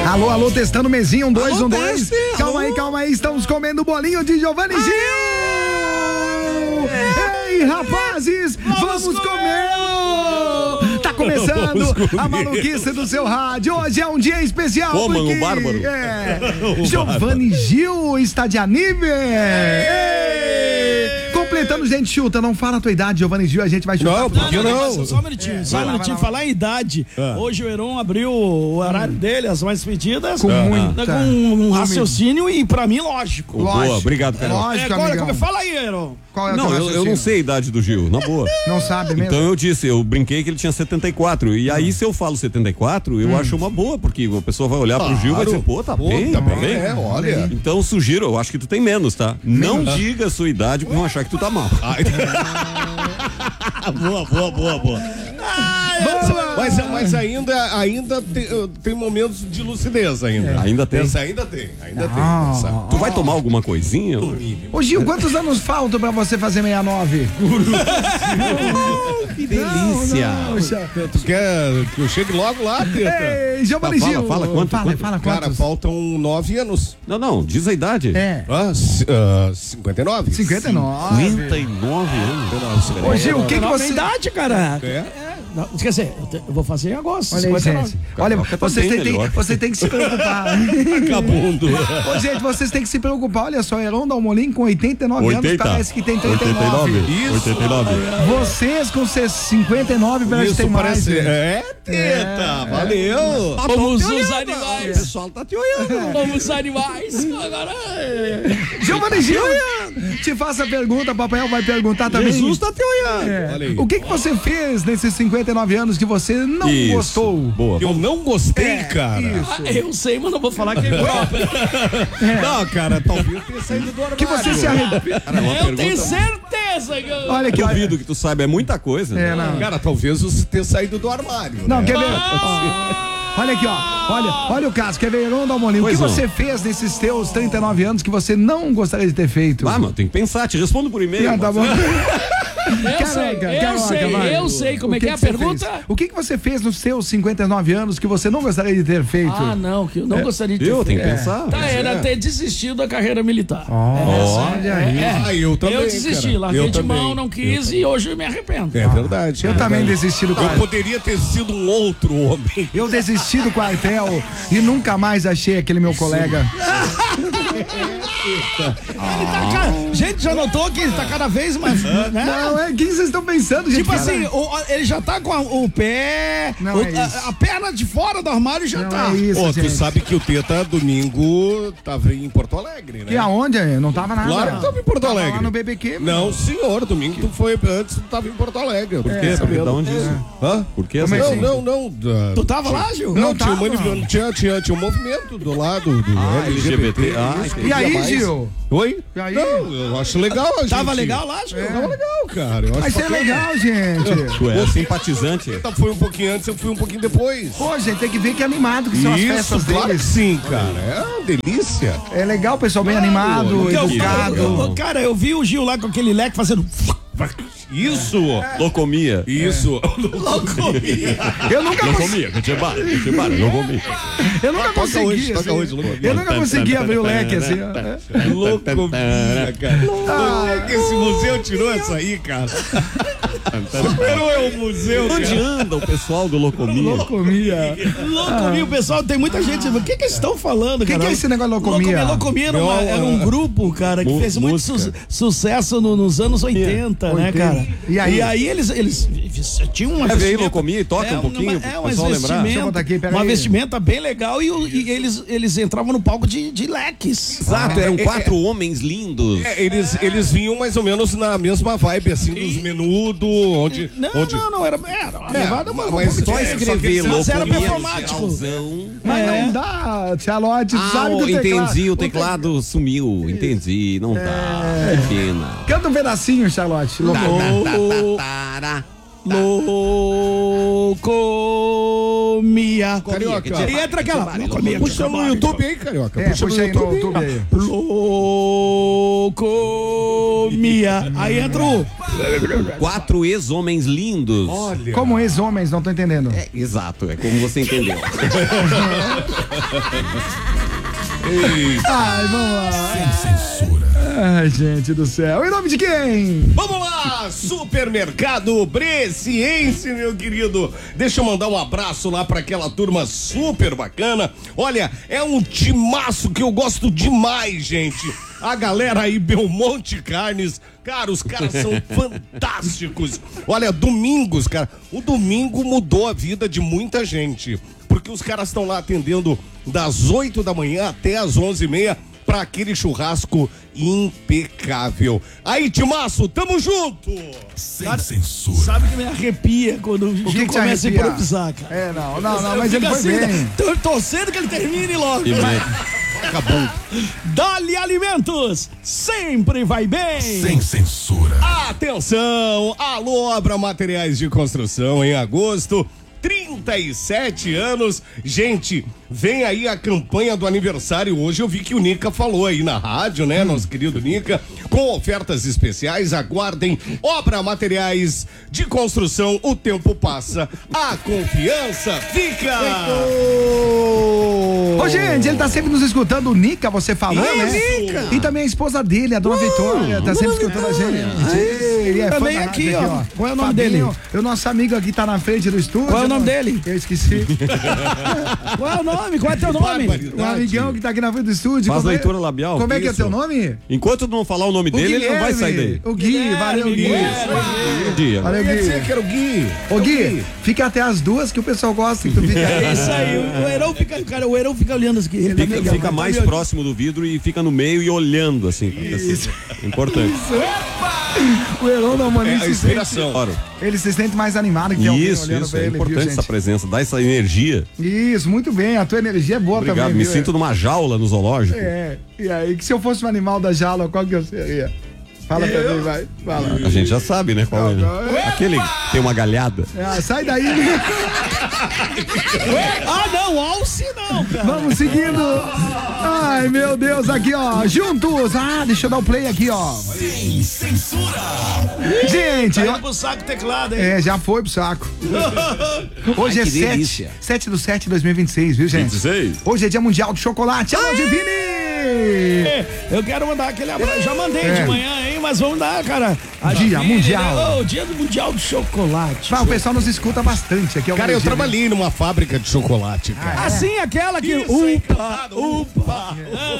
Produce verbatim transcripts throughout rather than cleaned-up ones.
Alô, alô, testando mesinho, um, dois, Alô, um, dois. teste. Calma Alô. aí, calma aí, estamos comendo bolinho de Giovanni Gil. Ei, rapazes, vamos, vamos comer! Tá começando a maluquice do seu rádio. Hoje é um dia especial. Comam porque, o bárbaro. É, Giovanni Gil está de aniversário. Completando, gente, chuta, não fala a tua idade, Giovanni Gil, a gente vai chutar. Não, porque não? não, não. Só um minutinho, é, só um minutinho, lá, falar em idade. Ah. Hoje o Heron abriu o horário hum. dele, as mais pedidas, com, ah. muita, com um raciocínio e pra mim, lógico. Boa, lógico. Obrigado, cara. Lógico, é, agora, fala aí, Heron. Qual é não, eu, eu não sei a idade do Gil, na boa. Não sabe mesmo? Então eu disse, eu brinquei que ele tinha setenta e quatro. E aí, se eu falo setenta e quatro, eu hum. acho uma boa, porque a pessoa vai olhar claro. pro Gil e vai dizer, pô, tá pô, bem, tá bem. bem. É, olha. Então sugiro, eu acho que tu tem menos, tá? Não ah. diga a sua idade pra não achar que tu tá mal. boa, boa, boa, boa. Mas, mas ainda, ainda tem, tem momentos de lucidez ainda. É. Ainda tem? Essa ainda tem, ainda ah, tem. Ah, tu vai tomar alguma coisinha? Ô Gil, quantos anos faltam pra você fazer sessenta e nove? Oh, que delícia. Não, não, tu quer que eu chegue logo lá, Teta? Ei, Giovanni tá, Gil. Fala, fala, quanto? Fala, quanto? fala quantos? Cara, faltam nove anos. Não, não, diz a idade. É. Ah, uh, cinquenta e nove. cinquenta e nove. cinquenta e nove anos. Ô Gil, o que que você... idade, cara. É? é. Não, quer dizer, eu, te, eu vou fazer em agosto. Olha aí, gente. Olha, vocês têm, tem, você tem que se preocupar. Vagabundo. Ô, gente, vocês têm que se preocupar. Olha só, Heron Dalmolin com oitenta e nove oitenta anos, parece que tem trinta e nove. oitenta e nove. Isso. oitenta e nove. Vocês com cinquenta e nove parece que tem mais. É, Teta, é. valeu. É. Vamos os animais. O pessoal tá te olhando. Vamos os animais. Agora Giovanni Gil, te faço a pergunta, papai vai perguntar também. Jesus tá te olhando. É. O que que você fez nesses cinquenta e nove anos que você não isso. gostou? Boa. Eu não gostei, é, cara. Ah, eu sei, mas não vou falar que é próprio. É. Não, cara, talvez tenha saído do armário. Que você se arrepende. Eu tenho certeza que eu... Olha que duvido que tu saiba, é muita coisa. É, né? não. Cara, talvez você tenha saído do armário. Não, né? quer ver? Ah. Olha aqui, ó. Olha, olha o caso. Quer ver, Heron Dalmolin? O que não. você fez nesses teus trinta e nove anos que você não gostaria de ter feito? Ah, mano, tem que pensar. Te respondo por e-mail. Ah, tá bom. Eu Caraca, sei, eu caraca, sei, vai. eu sei como O é que, que é a pergunta. Fez? O que que você fez nos seus cinquenta e nove anos que você não gostaria de ter feito? Ah, não, que eu não é. gostaria de ter eu feito. tenho que pensar. Tá, era ter desistido da carreira militar. Oh, olha aí. É, ah, eu também, eu desisti, cara. larguei eu de também. mão, não quis e hoje eu me arrependo. É verdade. Eu é também verdade. desisti do quartel. Eu poderia ter sido um outro homem. Eu desisti do quartel e nunca mais achei aquele meu colega. Ele tá ca... Gente, já notou que ele tá cada vez mais. Né? Não, é quem vocês estão pensando, gente? Tipo assim, o, ele já tá com a, o pé. Não o, é isso. a, a perna de fora do armário já Não tá. é isso, Pô, gente. tu sabe que o Teta domingo tava em Porto Alegre, né? E aonde? Não tava nada. Claro que tava em Porto Tava Alegre. lá no B B Q. Não, senhor, domingo tu foi antes, tu tava em Porto Alegre. Por quê? Sabe de onde isso? Hã? Por que Como é essa? assim? Não, não, não. Tu tava lá, Gil? Não, Não tinha, um tava. manif- tinha, tinha, tinha um movimento do lado do Ah, L G B T. L G B T. Ah, isso, entendi. E aí, mais. Gil? Oi? E aí? Não, eu acho legal a gente. Tava legal lá, Gil? Tava legal, cara. Eu acho Mas isso é bacana. legal, gente. Tu é simpatizante. Então foi um pouquinho antes, eu fui um pouquinho depois. Pô, gente, tem que ver que é animado que são as Isso, festas claro deles. que sim, cara. É uma delícia. É legal, o pessoal bem animado, Eu- eu- educado. eu- eu- cara, eu vi o Gil lá com aquele leque fazendo. Isso. Locomia. Isso. Eu nunca Não consegui. comia, que tinha bar, que tinha bar, não comia. Eu nunca Toca consegui. hoje, toca assim. hoje, Lucas. Eu nunca consegui abrir o leque assim. ó. Locomia, cara. Onde é que esse museu tirou essa aí, cara? Não é o museu, Onde cara. anda o pessoal do Locomia? Locomia. Locomia, o pessoal, tem muita gente. O que que eles estão falando, O que, cara? que é esse negócio de locomia? Locomia, Locomia era, uma- era um grupo, cara, que Mu- fez muito su- música. sucesso no- nos anos oitenta, né, oitenta. cara? E aí? eles, eles tinham uma É, vem vestimenta- Locomia e toca é, um pouquinho uma- pro é, uma pessoal lembrar. Deixa eu vestimenta, botar aqui, pera uma aí. vestimenta bem legal e, o- e eles, eles entravam no palco de, de leques. Exato, eram quatro homens lindos. É, eles, eles vinham mais ou menos na mesma vibe, assim, dos menudo, onde... Não, onde... não, não, era, era uma É, levada, uma, mas uma- só é, escrever mas era Locomia, performático. Tchauzão. Mas É. não dá, Charlotte, Ah, sabe do teclado. entendi, o teclado sumiu, entendi, não dá, que pena. Canta um pedacinho, Charlotte. Locomia. Tará. Locomia. Locomia. Carioca. E entra aquela. Locomia. Puxa no YouTube aí, Carioca. É, puxa, puxa aí no YouTube aí. Locomia. Aí entra o... Quatro ex-homens lindos. Olha. Como ex-homens, não tô entendendo. É, exato, é como você entendeu. Ai, vamos lá. Sem censura. Ai, gente do céu. Em nome de quem? Vamos lá, Supermercado Bresciense, meu querido. Deixa eu mandar um abraço lá pra aquela turma super bacana. Olha, é um timaço que eu gosto demais, gente. A galera aí, Belmonte Carnes, cara, os caras são fantásticos. Olha, domingos, cara, o domingo mudou a vida de muita gente, porque os caras estão lá atendendo das oito da manhã até as onze e meia para aquele churrasco impecável. Aí, Timaço, tamo junto! Sem cara, censura. Sabe que me arrepia quando o Gil começa a improvisar, cara. É, não, não, não, mas ele foi assim, bem. Tô torcendo que ele termine logo. Acabou. Dali Alimentos, sempre vai bem. Sem censura. Atenção, alô, Obra Materiais de Construção em agosto. trinta e sete anos. Gente, vem aí a campanha do aniversário hoje. Eu vi que o Nica falou aí na rádio, né? Nosso querido Nica, com ofertas especiais. Aguardem. Obra Materiais de Construção. O tempo passa, a confiança fica. Ô, gente, ele tá sempre nos escutando, o Nica, você falou, Isso. né? Nica. E também a esposa dele, a dona uh, Vitória, tá sempre escutando a gente. Ele é também aqui, ó. ó. Qual é o nome Fabinho, dele? O nosso amigo aqui tá na frente do estúdio. Qual é o nome dele? Eu esqueci. Qual é o nome? Qual é teu nome? O amigão que tá aqui na frente do estúdio. Faz como leitura é, labial. Como é que isso. é teu nome? Enquanto tu não falar o nome o dele, Guilherme. Ele não vai sair daí. O Gui, Guilherme, valeu, Gui. Dia. Valeu, Gui. Você que era o Gui. Ô, Gui, fica até as duas que o pessoal gosta que tu fica. É isso aí. O Herão fica, cara, o Herão fica olhando aqui. Ele Fica, tá fica mais tá próximo do vidro e fica no meio e olhando assim. Isso. Importante. O Herão não, mano. É a inspiração. Sente, ele se sente mais animado que tem alguém isso, olhando isso, pra é ele. importante viu, essa presença, dá essa energia. Isso, muito bem. A tua energia é boa Obrigado, também. me viu? sinto numa jaula no zoológico. É, e aí, que se eu fosse um animal da jaula, qual que eu seria? Fala pra mim, vai. Fala. A gente já sabe, né? Qual é, né? Aquele que tem uma galhada. É, sai daí. Ah, não, alce não, cara. Vamos seguindo. Ai, meu Deus, aqui, ó. Juntos. Ah, deixa eu dar o play aqui, ó. Sem censura. Gente, Tá indo eu... pro saco teclado, hein? É, já foi pro saco. Hoje Ai, é sete, sete do sete de dois mil e vinte e seis, viu, gente? vinte e seis. Hoje é dia mundial do chocolate. Alô, Divine! Eu quero mandar aquele abraço. Já mandei É. de manhã, hein? Mas vamos dar, cara. A Dia Divine, mundial. né? Oh, dia do mundial do chocolate. Ah, o pessoal nos escuta bastante aqui. É Cara, eu trabalhei numa fábrica de chocolate, cara. Assim, aquela que. Isso, Upa, upa.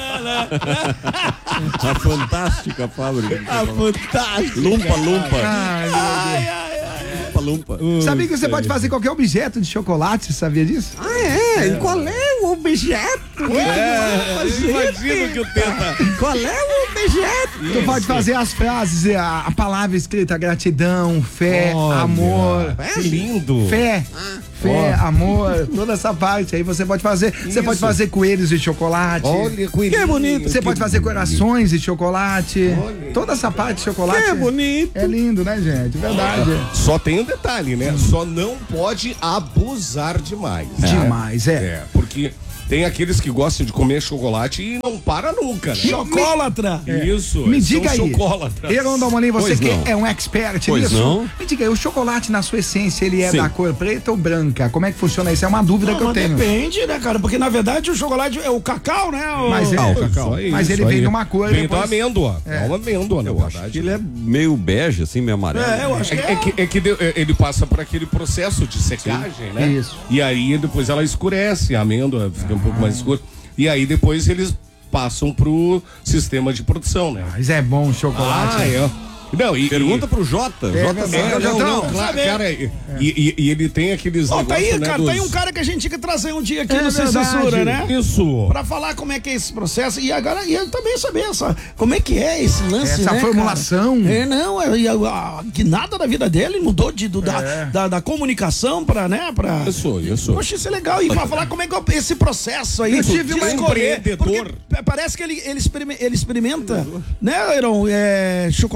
A fantástica fábrica. Ah, fantástico. Lumpa, lumpa. Ai, meu Deus. Ai, ai, ai. Lumpa, lumpa. Sabia que você pode fazer qualquer objeto de chocolate? Você sabia disso? Ah, é? E qual é o objeto? É, imagina que eu tento. Qual é o objeto? Tu pode fazer as frases, a, a palavra escrita, gratidão, fé, Olha, amor. Que lindo. Fé, fé, amor, toda essa parte aí você pode fazer. Você Isso. pode fazer coelhos de chocolate. Olha, coelhinho. Que bonito. Você Que pode fazer corações de chocolate. Olha. Toda essa parte de chocolate. Que bonito. É lindo, né, gente? Verdade. Só tem um detalhe, né? Só não pode abusar demais. Demais, é. É, porque tem aqueles que gostam de comer chocolate e não para nunca, né? Chocólatra. Isso. Me eles diga são aí, chocólatras. Heron Dalmolin, você Pois que não. é um expert Pois nisso, não. me diga aí, o chocolate na sua essência, ele é Sim. da cor preta ou branca? Como é que funciona isso? É uma dúvida Não, que eu mas tenho. depende, né, cara? Porque na verdade o chocolate é o cacau, né? O... Mas é, Cacau, cacau. mas ele vem de uma cor Vem depois- da amêndoa. É, uma amêndoa, na Eu verdade. acho que ele é meio bege, assim, meio amarelo. É, eu acho que É, é que, é que deu- é, ele passa por aquele processo de secagem, né? Isso. E aí depois ela escurece, a amêndoa fica um pouco mais escura. E aí depois eles passam pro sistema de produção, né? Mas é bom o chocolate. Ah, é. Não, e, Pergunta pro Jota. É, Jota é, É, sabe. não, não, Jotão, claro, cara, e, e- e ele tem aqueles Ó, tá aí, negócios, né, cara, tá aí dos- um cara que a gente tinha que trazer um dia aqui É no Sem verdade. Censura, né? Isso. Pra falar como é que é esse processo e agora e eu também saber essa, como é que é esse lance, Essa né, formulação. cara? É, não, é, e a- a- que nada da vida dele mudou de, do, da, É. da, da comunicação pra, né, pra... Isso, isso. Poxa, isso é legal. E pra falar como é que é esse processo aí Eu de tive uma escolher, empreendedor. porque pa- parece que ele, ele, experime- ele experimenta, né, Heron, é, chocolate do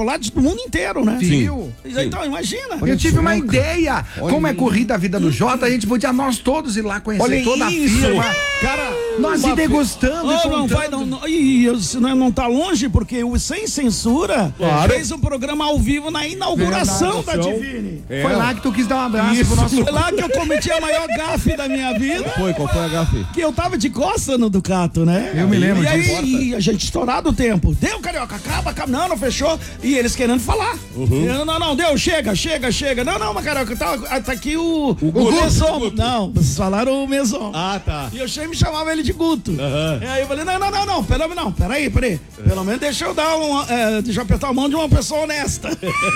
mundo inteiro, né? Viu? Então, imagina. Eu tive uma ideia. Como é corrida a vida do Jota, a gente podia nós todos ir lá conhecer Olha toda isso. a firma. Cara, Nós uma ir degustando e Oh, não vai, não, não, ih, isso não, não tá longe, porque o Sem Censura Claro. fez um programa ao vivo na inauguração Verdade. da Divine. É. Foi lá que tu quis dar um abraço Isso. pro nosso... Foi lá que eu cometi a maior gafe da minha vida. Foi, qual foi a gafe? Que eu tava de costa no Ducato, né? Eu me lembro E aí, disso. e a gente estourado o tempo. Deu, Carioca, acaba, acaba. Não, não fechou. E eles querendo falar. Eu, não, não, deu, chega, chega, chega. Não, não, mas Carioca, tá, tá aqui o, o, Guto. Meson. Não, vocês falaram o Meson. Ah, tá. E eu sempre chamava ele de Guto. E aí eu falei, não, não, não, não, pelo menos não, peraí, peraí. Pelo menos deixa eu dar um, é, deixa eu apertar a mão de uma pessoa honesta.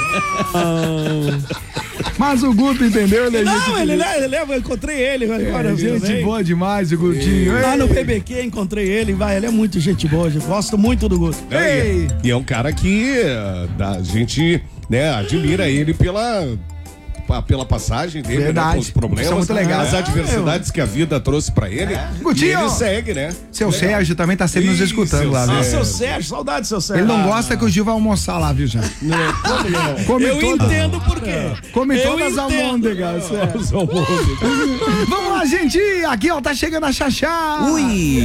Mas o Guto entendeu, ele é gente Não, ele, querida. ele leva, eu encontrei ele. Agora, É, gente boa demais, o Gutinho. Lá Ei. no P B Q encontrei ele, vai, ele é muito gente boa, eu gosto muito do Guto. É, e, e é um cara que eh, da- a gente, né, admira ele pela pa- pela passagem dele, Verdade. né, com os problemas, Isso é muito legal. as adversidades que a vida trouxe pra ele. E Gutinho. ele segue, né? Seu Sérgio também tá sempre nos Ih, escutando seu lá, Sérgio. viu? Ah, seu Sérgio, saudade, seu Sérgio. Ele não Ah, gosta que o Gil vai almoçar lá, viu, já? Como não? Come Eu toda- entendo por quê. Come Eu todas as entendo. almôndegas. é. Os almoços. Vamos lá, gente. Aqui, ó, tá chegando a Xaxá. Ui!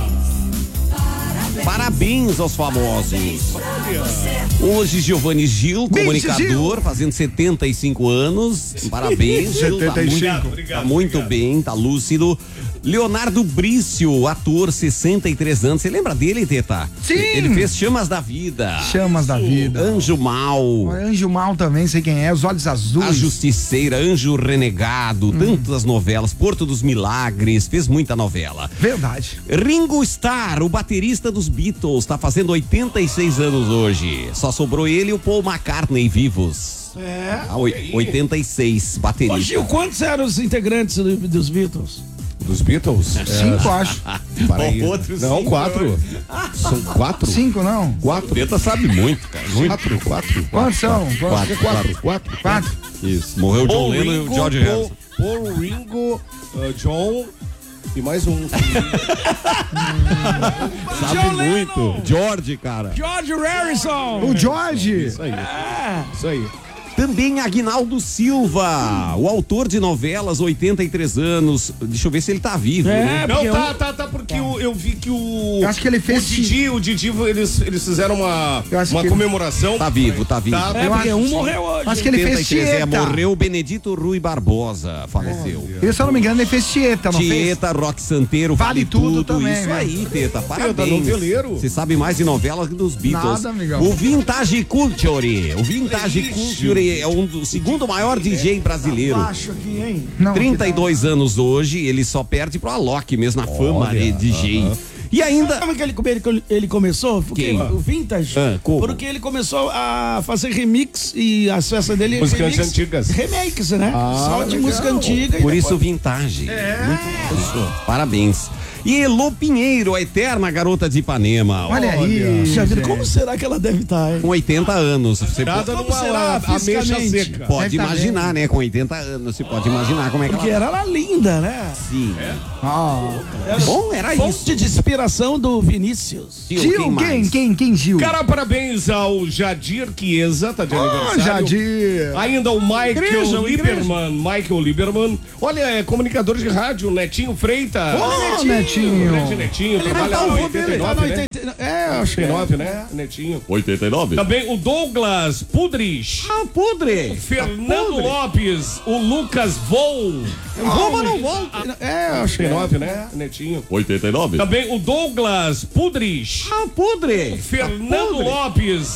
Parabéns aos famosos. Hoje, Giovanni Gil, Beijo, comunicador, Gil. fazendo setenta e cinco anos. Parabéns, Gil. Tá setenta e cinco. muito, tá muito bem, tá lúcido. Leonardo Brício, ator, sessenta e três anos. Você lembra dele, Teta? Sim. Ele fez Chamas da Vida. Chamas da vida. Anjo Mal. Anjo Mal também, sei quem é. Os Olhos Azuis. A Justiceira, Anjo Renegado, tantas novelas, Porto dos Milagres, fez muita novela. Verdade. Ringo Starr, o baterista dos Beatles, tá fazendo oitenta e seis anos hoje. Só sobrou ele e o Paul McCartney vivos. É. Ah, oi- oitenta e seis, Ô, baterista. Gil, quantos eram os integrantes do- dos Beatles? Dos Beatles? Cinco, acho. Para aí. Outros Não, cinco, quatro. São quatro? Cinco, não? Quatro. Teta sabe muito, cara. Muito. Quatro, quatro. Quantos são? Quatro, quatro, quatro. Quatro. Isso. Morreu o John Paul Lennon e o Ringo, George Paul, Harrison. Paul Ringo, uh, John e mais um. Sabe John muito. Lennon. George, cara. George Harrison! O George. Isso aí. É. Isso aí. Também Aguinaldo Silva, o autor de novelas, oitenta e três anos. Deixa eu ver se ele tá vivo, É, né? Não, porque tá, eu- tá, tá, porque o- eu vi que o. Eu acho que ele fez- O Didi, o Didi, eles, eles fizeram uma, Eu acho uma que- comemoração. Tá vivo, tá vivo. Tá, É, Eu porque acho- um morreu hoje. Acho que ele fez oitenta e três, é, Tieta. morreu o Benedito Rui Barbosa, faleceu. Eu, se eu não me engano, ele fez Tieta, não fez? Tieta, Rock Santeiro, Vale Vale, tudo tudo, também, isso né? aí, Teta, parabéns. noveleiro. Você sabe mais de novelas que dos Beatles. Nada, amigão. O Vintage Culture, o Vintage Isso. Culture é um do segundo maior D J brasileiro. Acho aqui, hein? Não, trinta e dois anos hoje, ele só perde pro Alok mesmo na fama de D J. E ainda Como que ele, como ele, ele começou? Porque Quem? o Vintage. Ah, como? Porque ele começou a fazer remix e as festas dele. Músicas remix, antigas. Remakes, né? Só de música antiga. por e isso depois- Vintage. Muito isso. Parabéns. E Elô Pinheiro, a eterna garota de Ipanema. Olha aí. Puxa vida, gente. como será que ela deve estar, hein? Com oitenta anos. Você Nada Como numa será ameixa fisicamente? seca. pode Deve tá imaginar, né? Com oitenta anos, você pode imaginar como é que Porque ela... era ela linda, né? Sim. Ó. Bom, era isso. Fonte de inspiração do Vinícius. Gil, Gil, quem, mais? quem, quem, Gil? Cara, parabéns ao Jadir Chiesa, tá de Ô, aniversário. Jadir. Ainda o Michael Igreja, Lieberman. Michael Lieberman. Olha, é comunicador de rádio, Netinho Freitas. Ô, Netinho. Grande Netinho, trabalha tá no no oitenta e tá nove, no né? oitenta É, acho que oitenta e é. nove, né? Netinho. oitenta e nove? Também o Douglas Pudrich. Ah, podre. Fernando Lopes, o Lucas Vol. Rouba não volta. É, acho que oitenta e é. nove, né? Netinho. oitenta e nove? Também o Douglas Pudrich. Ah, podre. Fernando Lopes,